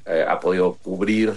ha podido cubrir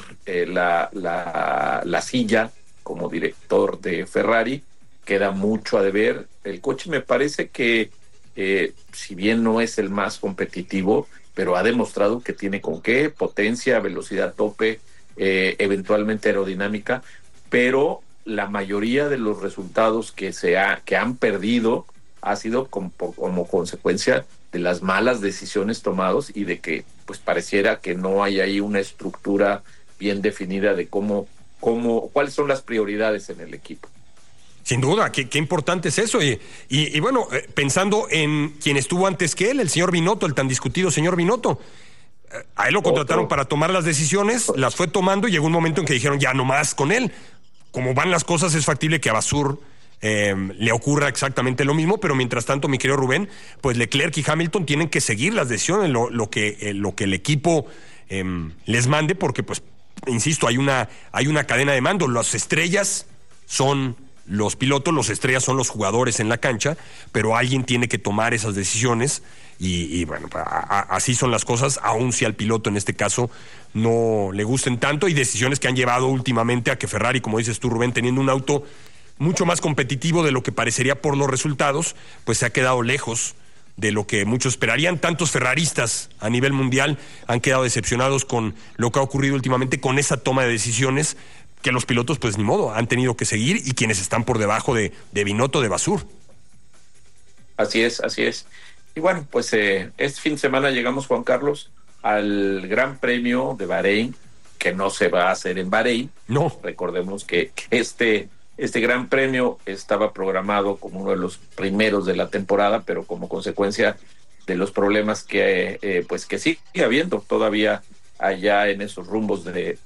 la silla como director de Ferrari. Queda mucho a deber. El coche me parece que, si bien no es el más competitivo, pero ha demostrado que tiene con qué, potencia, velocidad tope, eventualmente aerodinámica, pero la mayoría de los resultados que han perdido ha sido como consecuencia de las malas decisiones tomadas y de que pues pareciera que no hay ahí una estructura bien definida de cuáles son las prioridades en el equipo. Sin duda, qué importante es eso. Y bueno, pensando en quien estuvo antes que él, el señor Binotto, el tan discutido señor Binotto. A él lo contrataron para tomar las decisiones, las fue tomando y llegó un momento en que dijeron ya no más con él. Como van las cosas, es factible que a Vasseur le ocurra exactamente lo mismo, pero mientras tanto, mi querido Rubén, pues Leclerc y Hamilton tienen que seguir las decisiones, lo que el equipo les mande, porque pues, insisto, hay una cadena de mando. Las estrellas son los pilotos, los estrellas son los jugadores en la cancha, pero alguien tiene que tomar esas decisiones y bueno, así son las cosas, aun si al piloto en este caso no le gusten tanto, y decisiones que han llevado últimamente a que Ferrari, como dices tú, Rubén, teniendo un auto mucho más competitivo de lo que parecería por los resultados, pues se ha quedado lejos de lo que muchos esperarían. Tantos ferraristas a nivel mundial han quedado decepcionados con lo que ha ocurrido últimamente con esa toma de decisiones, que los pilotos, pues ni modo, han tenido que seguir, y quienes están por debajo de Binotto, de Vasseur. Así es. Y bueno, pues este fin de semana llegamos, Juan Carlos, al Gran Premio de Bahrein, que no se va a hacer en Bahrein. No. Recordemos que este Gran Premio estaba programado como uno de los primeros de la temporada, pero como consecuencia de los problemas que sigue habiendo todavía allá en esos rumbos de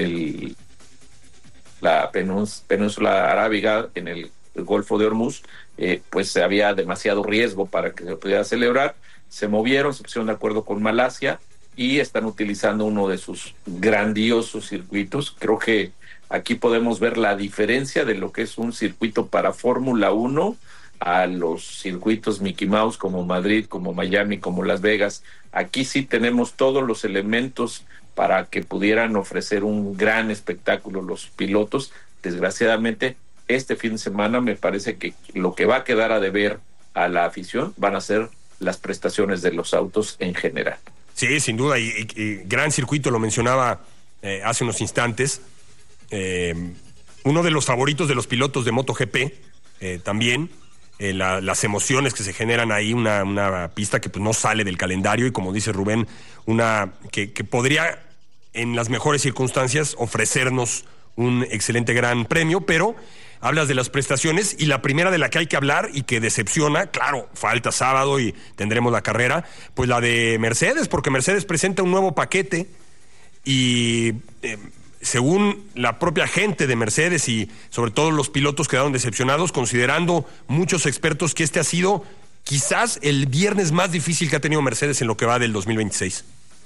la península arábiga, en el Golfo de Hormuz, pues había demasiado riesgo para que se pudiera celebrar. Se movieron, se pusieron de acuerdo con Malasia y están utilizando uno de sus grandiosos circuitos. Creo que aquí podemos ver la diferencia de lo que es un circuito para Fórmula 1 a los circuitos Mickey Mouse como Madrid, como Miami, como Las Vegas. Aquí sí tenemos todos los elementos para que pudieran ofrecer un gran espectáculo los pilotos. Desgraciadamente, este fin de semana me parece que lo que va a quedar a deber a la afición van a ser las prestaciones de los autos en general. Sí, sin duda, y gran circuito, lo mencionaba hace unos instantes. Uno de los favoritos de los pilotos de MotoGP, también. Las emociones que se generan ahí, una pista que pues no sale del calendario, y como dice Rubén, una que podría en las mejores circunstancias ofrecernos un excelente gran premio. Pero hablas de las prestaciones, y la primera de la que hay que hablar y que decepciona, claro, falta sábado y tendremos la carrera, pues la de Mercedes, porque Mercedes presenta un nuevo paquete y según la propia gente de Mercedes y sobre todo los pilotos quedaron decepcionados, considerando muchos expertos que este ha sido quizás el viernes más difícil que ha tenido Mercedes en lo que va del 2026.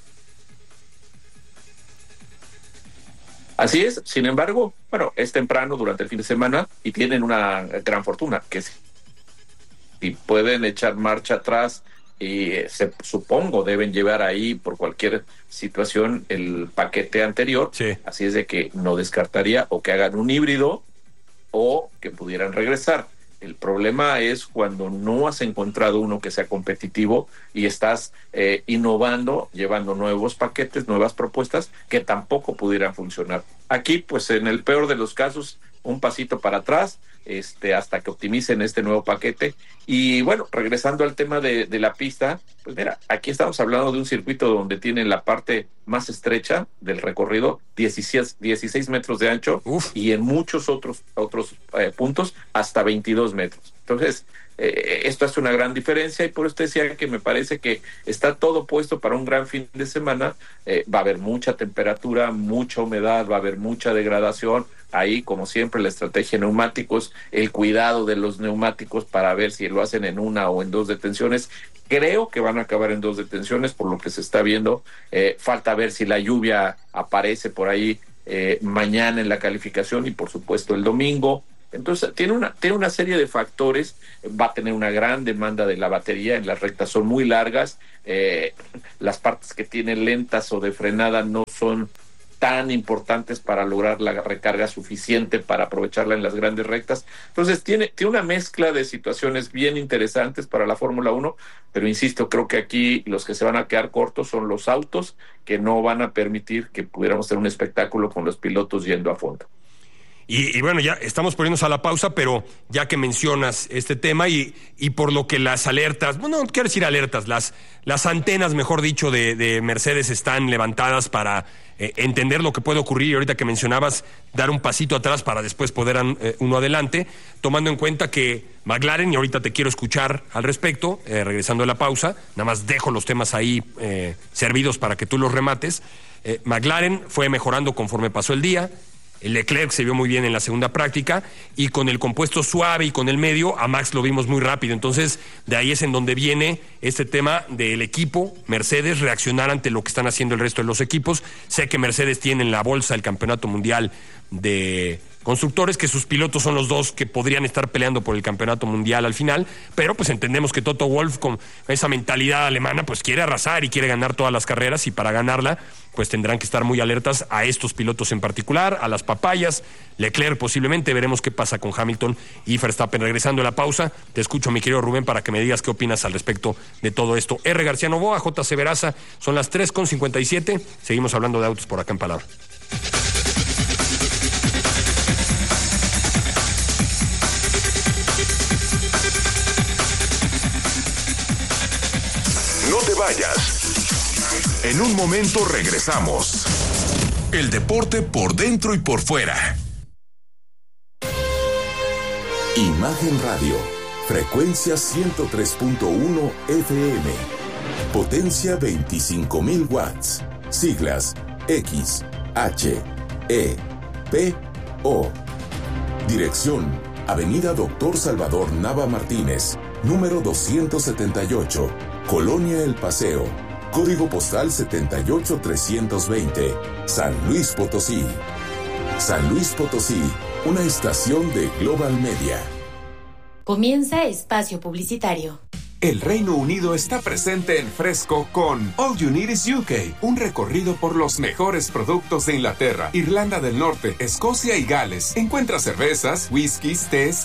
Así es. Sin embargo, bueno, es temprano durante el fin de semana y tienen una gran fortuna, que si pueden echar marcha atrás y supongo deben llevar ahí por cualquier situación el paquete anterior. Sí. Así es de que no descartaría o que hagan un híbrido o que pudieran regresar. El problema es cuando no has encontrado uno que sea competitivo y estás innovando, llevando nuevos paquetes, nuevas propuestas que tampoco pudieran funcionar. Aquí, pues en el peor de los casos, un pasito para atrás, hasta que optimicen este nuevo paquete. Y bueno, regresando al tema de la pista, pues mira, aquí estamos hablando de un circuito donde tiene la parte más estrecha del recorrido, 16 metros de ancho. Uf. Y en muchos otros puntos hasta 22 metros. Entonces, esto hace una gran diferencia, y por eso te decía que me parece que está todo puesto para un gran fin de semana. Va a haber mucha temperatura, mucha humedad, va a haber mucha degradación. Ahí, como siempre, la estrategia de neumáticos, el cuidado de los neumáticos para ver si lo hacen en una o en dos detenciones. Creo que van a acabar en dos detenciones por lo que se está viendo. Falta ver si la lluvia aparece por ahí mañana en la calificación y por supuesto el domingo. Entonces tiene una serie de factores. Va a tener una gran demanda de la batería, en las rectas son muy largas, las partes que tiene lentas o de frenada no son tan importantes para lograr la recarga suficiente para aprovecharla en las grandes rectas. Entonces tiene una mezcla de situaciones bien interesantes para la Fórmula 1, pero insisto, creo que aquí los que se van a quedar cortos son los autos, que no van a permitir que pudiéramos tener un espectáculo con los pilotos yendo a fondo. Y bueno, ya estamos poniéndonos a la pausa, pero ya que mencionas este tema y por lo que las alertas, bueno, no quiero decir alertas, las antenas, mejor dicho, de Mercedes están levantadas para entender lo que puede ocurrir, y ahorita que mencionabas, dar un pasito atrás para después poder uno adelante, tomando en cuenta que McLaren, y ahorita te quiero escuchar al respecto, regresando a la pausa, nada más dejo los temas ahí servidos para que tú los remates. McLaren fue mejorando conforme pasó el día. Leclerc se vio muy bien en la segunda práctica, y con el compuesto suave y con el medio a Max lo vimos muy rápido. Entonces de ahí es en donde viene este tema del equipo Mercedes reaccionar ante lo que están haciendo el resto de los equipos. Sé que Mercedes tiene en la bolsa el campeonato mundial de constructores, que sus pilotos son los dos que podrían estar peleando por el campeonato mundial al final, pero pues entendemos que Toto Wolff, con esa mentalidad alemana, pues quiere arrasar y quiere ganar todas las carreras, y para ganarla pues tendrán que estar muy alertas a estos pilotos en particular, a las papayas. Leclerc posiblemente, veremos qué pasa con Hamilton y Verstappen. Regresando a la pausa, te escucho, mi querido Rubén, para que me digas qué opinas al respecto de todo esto. R. García Novoa, JC Veraza, son las 3:57, seguimos hablando de autos por acá en Palabra. No te vayas. En un momento regresamos. El deporte por dentro y por fuera. Imagen Radio. Frecuencia 103.1 FM. Potencia 25,000 watts. Siglas X, H, E, P, O. Dirección: Avenida Doctor Salvador Nava Martínez, número 278, Colonia El Paseo. Código postal 78320, San Luis Potosí. San Luis Potosí, una estación de Global Media. Comienza espacio publicitario. El Reino Unido está presente en Fresco con All You Need Is UK, un recorrido por los mejores productos de Inglaterra, Irlanda del Norte, Escocia y Gales. Encuentra cervezas, whiskies, tés,